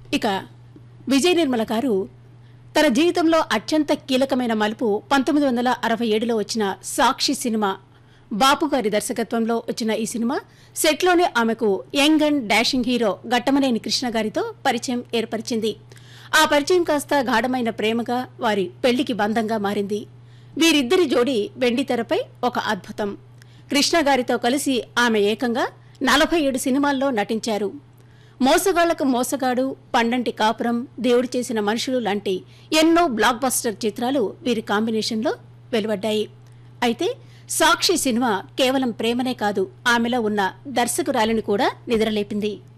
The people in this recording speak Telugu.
ఇక విజయ నిర్మల గారు తన జీవితంలో అత్యంత కీలకమైన మలుపు 1967లో వచ్చిన సాక్షి సినిమా. బాపు గారి దర్శకత్వంలో వచ్చిన ఈ సినిమా సెట్లోనే ఆమెకు young and dashing hero Ghattamaneni Krishna గారితో పరిచయం ఏర్పరిచింది. ఆ పరిచయం కాస్త గాఢమైన ప్రేమగా వారి పెళ్లికి బంధంగా మారింది. వీరిద్దరి జోడీ వెండి తెరపై ఒక అద్భుతం. కృష్ణ గారితో కలిసి ఆమె ఏకంగా 47 సినిమాల్లో నటించారు. మోసగాళ్లకు మోసగాడు, పండంటి కాపురం, దేవుడు చేసిన మనుషులు లాంటి ఎన్నో బ్లాక్ బస్టర్ చిత్రాలు వీరి కాంబినేషన్లో వెలువడ్డాయి. అయితే సాక్షి సినిమా కేవలం ప్రేమనే కాదు, ఆమెలో ఉన్న దర్శకురాలిని కూడా నిద్రలేపింది.